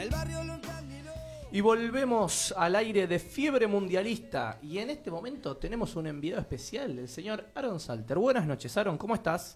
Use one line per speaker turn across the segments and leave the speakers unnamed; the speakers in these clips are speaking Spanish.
Y volvemos al aire de Fiebre Mundialista. Y en este momento tenemos un enviado especial, el señor Aaron Salter. Buenas noches, Aaron, ¿cómo estás?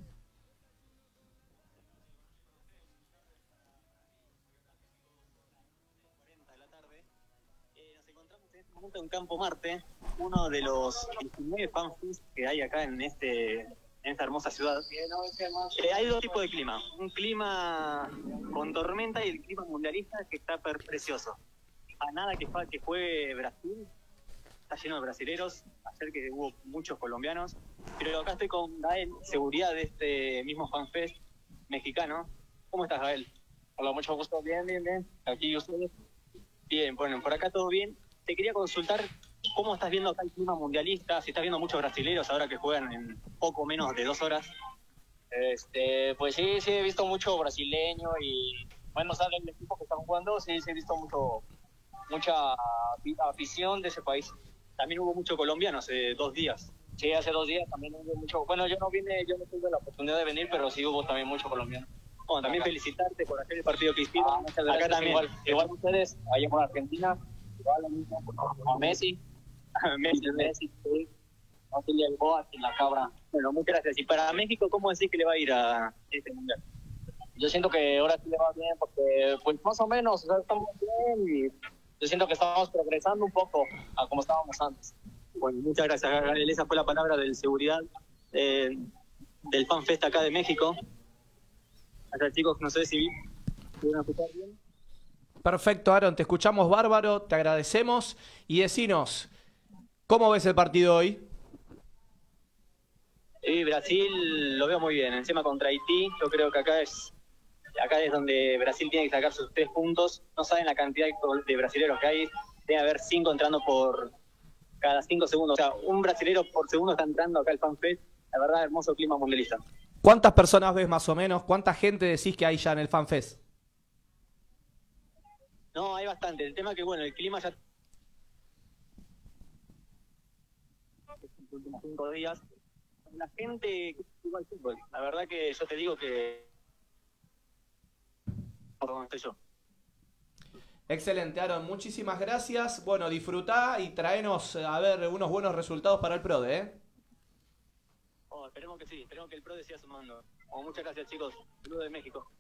Nos encontramos en este momento en Campo Marte, uno de los 19 fanfests que hay acá en esta hermosa ciudad. Hay dos tipos de clima, un clima con tormenta y el clima mundialista que está precioso. A nada que juegue Brasil, está lleno de brasileros, ayer que hubo muchos colombianos, pero acá estoy con Gael, seguridad de este mismo fanfest mexicano. ¿Cómo estás, Gael?
Hola, mucho gusto. Bien. Aquí ustedes.
Bien, bueno, por acá todo bien. Te quería consultar cómo estás viendo acá el clima mundialista, si estás viendo muchos brasileros ahora que juegan en poco menos de 2 horas.
Pues sí, he visto mucho brasileño y, bueno, sale el equipo que están jugando, sí, he visto mucha afición de ese país.
También hubo mucho colombiano hace 2 días.
Sí, hace 2 días también hubo mucho. Bueno, yo no tuve la oportunidad de venir, pero sí hubo también mucho colombiano.
Bueno, también felicitarte por hacer el partido que hicieron.
Muchas gracias.
Acá también.
Igual ustedes, allá con Argentina, igual lo mismo, a Messi.
Messi.
Sí. No se le llegó en la cabra.
Bueno, muchas gracias. Y para México, ¿cómo decís que le va a ir a este mundial?
Yo siento que ahora sí le va bien, porque pues más o menos, o sea, estamos bien y yo siento que estamos progresando un poco a como estábamos antes.
Bueno, muchas gracias, Gabriel. Esa fue la palabra del seguridad del FanFest acá de México. Acá, chicos, no sé si pudieron escuchar bien.
Perfecto, Aaron, te escuchamos bárbaro, te agradecemos. Y decinos, ¿cómo ves el partido hoy?
Brasil lo veo muy bien. Encima contra Haití, yo creo que acá es donde Brasil tiene que sacar sus 3 puntos. No saben la cantidad de brasileros que hay. Debe haber 5 entrando por cada 5 segundos. O sea, un brasilero por segundo está entrando acá al FanFest. La verdad, hermoso clima mundialista.
¿Cuántas personas ves más o menos? ¿Cuánta gente decís que hay ya en el FanFest?
No, hay bastante. El tema es que, bueno, el clima ya... Los últimos 5 días. La gente igual fútbol. La verdad que yo te digo que... ¿Cómo estoy yo?
Excelente, Aaron, muchísimas gracias. Bueno, disfrutá y traenos a ver unos buenos resultados para el PRODE, ¿eh?
Esperemos que sí, esperemos que el PRODE siga sumando. Muchas gracias, chicos. Saludos de México.